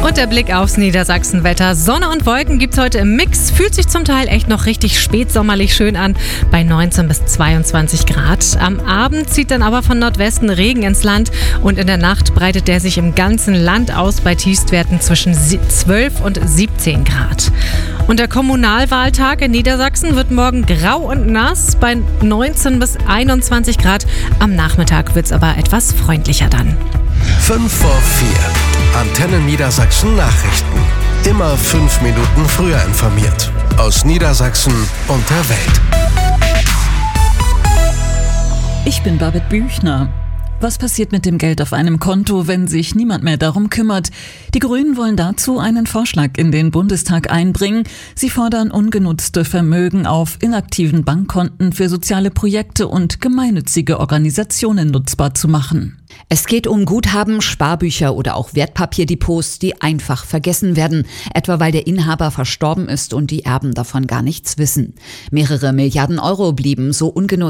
Und der Blick aufs Niedersachsenwetter. Sonne und Wolken gibt's heute im Mix. Fühlt sich zum Teil echt noch richtig spätsommerlich schön an, bei 19 bis 22 Grad. Am Abend zieht dann aber von Nordwesten Regen ins Land und in der Nacht breitet der sich im ganzen Land aus bei Tiefstwerten zwischen 12 und 17 Grad. Und der Kommunalwahltag in Niedersachsen wird morgen grau und nass bei 19 bis 21 Grad. Am Nachmittag wird's aber etwas freundlicher dann. 5 vor 4. Antenne Niedersachsen Nachrichten. Immer 5 Minuten früher informiert. Aus Niedersachsen und der Welt. Ich bin Babette Büchner. Was passiert mit dem Geld auf einem Konto, wenn sich niemand mehr darum kümmert? Die Grünen wollen dazu einen Vorschlag in den Bundestag einbringen. Sie fordern, ungenutzte Vermögen auf inaktiven Bankkonten für soziale Projekte und gemeinnützige Organisationen nutzbar zu machen. Es geht um Guthaben, Sparbücher oder auch Wertpapierdepots, die einfach vergessen werden, etwa weil der Inhaber verstorben ist und die Erben davon gar nichts wissen. Mehrere Milliarden Euro blieben so ungenutzt.